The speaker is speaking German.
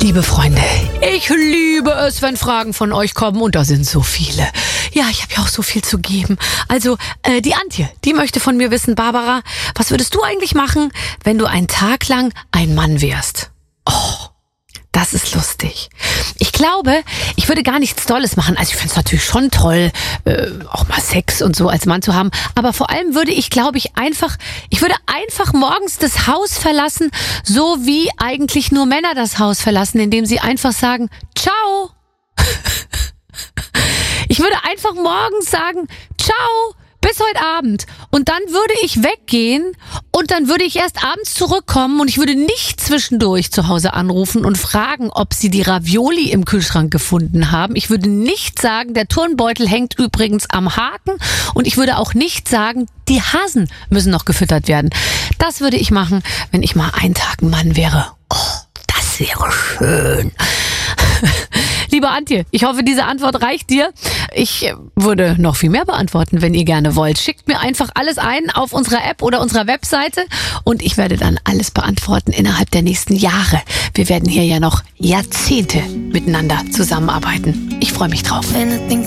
Liebe Freunde, ich liebe es, wenn Fragen von euch kommen und da sind so viele. Ja, ich habe ja auch so viel zu geben. Also, die Antje, die möchte von mir wissen, Barbara, was würdest du eigentlich machen, wenn du einen Tag lang ein Mann wärst? Oh, das ist lustig. Ich glaube, ich würde gar nichts Tolles machen. Also ich finde es natürlich schon toll, auch mal Sex und so als Mann zu haben. Aber vor allem würde ich, glaube ich, ich würde einfach morgens das Haus verlassen, so wie eigentlich nur Männer das Haus verlassen, indem sie einfach sagen, ciao. Ich würde einfach morgens sagen, ciao, bis heute Abend. Und dann würde ich weggehen und dann würde ich erst abends zurückkommen und ich würde nicht zwischendurch zu Hause anrufen und fragen, ob sie die Ravioli im Kühlschrank gefunden haben. Ich würde nicht sagen, der Turnbeutel hängt übrigens am Haken und ich würde auch nicht sagen, die Hasen müssen noch gefüttert werden. Das würde ich machen, wenn ich mal einen Tag ein Mann wäre. Oh, das wäre schön. Liebe Antje, ich hoffe, diese Antwort reicht dir. Ich würde noch viel mehr beantworten, wenn ihr gerne wollt. Schickt mir einfach alles ein auf unserer App oder unserer Webseite und ich werde dann alles beantworten innerhalb der nächsten Jahre. Wir werden hier ja noch Jahrzehnte miteinander zusammenarbeiten. Ich freue mich drauf.